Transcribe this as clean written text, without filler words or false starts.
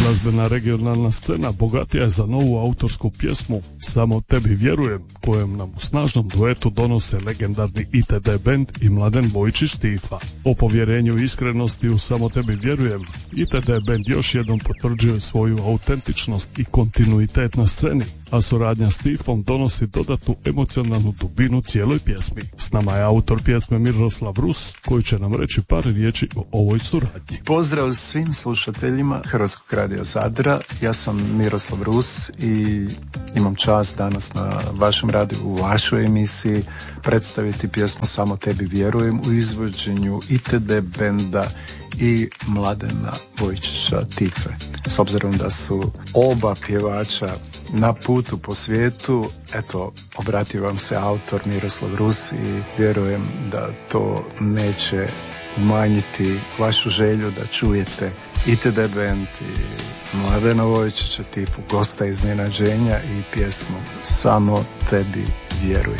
Glazbena regionalna scena bogatija je za novu autorsku pjesmu Samo tebi vjerujem, kojom nam u snažnom duetu donose legendarni ITD band i Mladen Vojčić Tifa. O povjerenju i iskrenosti u Samo tebi vjerujem, ITD band još jednom potvrđuje svoju autentičnost i kontinuitet na sceni, a suradnja s Tifom donosi dodatnu emocionalnu dubinu cijeloj pjesmi. S nama je autor pjesme Miroslav Rus, koji će nam reći par riječi o ovoj suradnji. Pozdrav svim slušateljima Hrvatskog radija Zadra. Ja sam Miroslav Rus i imam čast danas na vašem radiju, u vašoj emisiji, predstaviti pjesmu Samo tebi vjerujem u izvođenju ITD benda i Mladena Vojčića Tife. S obzirom da su oba pjevača na putu po svijetu, eto, obratio vam se autor Miroslav Rus i vjerujem da to neće umanjiti vašu želju da čujete ITD band i Mladena Vojčića Tifu, gosta iznenađenja i pjesmu Samo tebi vjerujem.